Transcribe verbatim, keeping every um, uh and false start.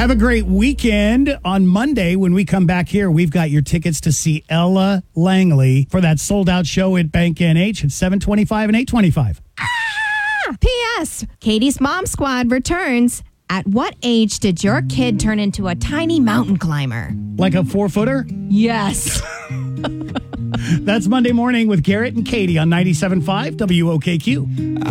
Have a great weekend. On Monday, when we come back here, we've got your tickets to see Ella Langley for that sold-out show at Bank N H at seven twenty-five and eight twenty-five. P S. Katie's Mom Squad returns. At what age did your kid turn into a tiny mountain climber? Like a four-footer? Yes. That's Monday morning with Garrett and Katie on ninety-seven point five W O K Q.